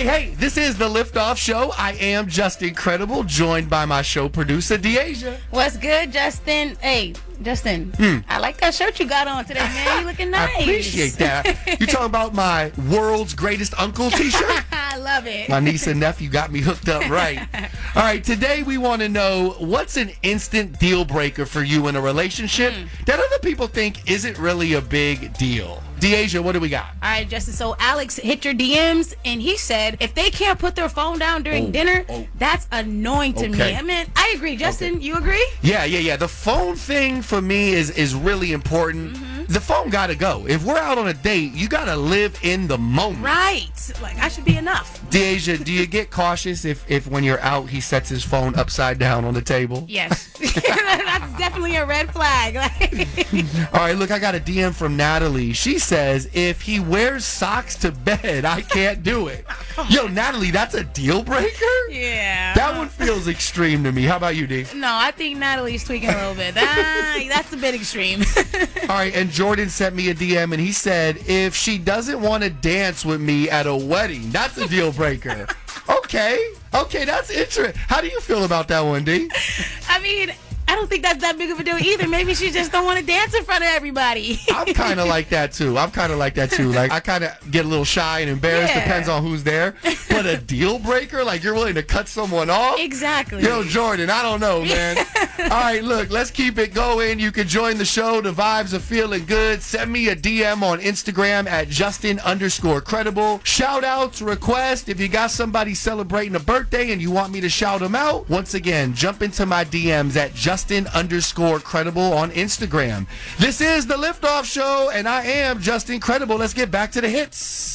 Hey, this is the Liftoff Show. I am Justin Credible, joined by my show producer, Deasia. What's good, Justin? Hey, Justin, I like that shirt you got on today, man. You looking nice. I appreciate that. You talking about my world's greatest uncle t-shirt? I love it. My niece and nephew got me hooked up right. All right, today we want to know what's an instant deal breaker for you in a relationship that other people think isn't really a big deal. Deasia, what do we got? All right, Justin. So Alex hit your DMs, and he said if they can't put their phone down during dinner, that's annoying to me. I mean, I agree. Justin, you agree? Yeah. The phone thing for me is really important. The phone got to go. If we're out on a date, you got to live in the moment. Right. Like, that should be enough. Deasia, do you get cautious if when you're out, he sets his phone upside down on the table? Yes. That's definitely a red flag. All right, look, I got a DM from Natalie. She says, if he wears socks to bed, I can't do it. Yo, Natalie, that's a deal breaker? Yeah. That one feels extreme to me. How about you, D? No, I think Natalie's tweaking a little bit. That's a bit extreme. All right, and Jordan sent me a DM, and he said, if she doesn't want to dance with me at a wedding, that's a deal breaker. Okay, that's interesting. How do you feel about that one, D? I mean, I don't think that's that big of a deal either. Maybe she just don't want to dance in front of everybody. I'm kind of like that, too. Like, I kind of get a little shy and embarrassed. Yeah. Depends on who's there. But a deal breaker? Like, you're willing to cut someone off? Exactly. Yo, Jordan, I don't know, man. All right, look, let's keep it going. You can join the show. The vibes are feeling good. Send me a DM on Instagram at Justin_Credible. Shout-outs, request. If you got somebody celebrating a birthday and you want me to shout them out, once again, jump into my DMs at Justin_Credible on Instagram. This is the Liftoff Show, and I am Justin Credible. Let's get back to the hits.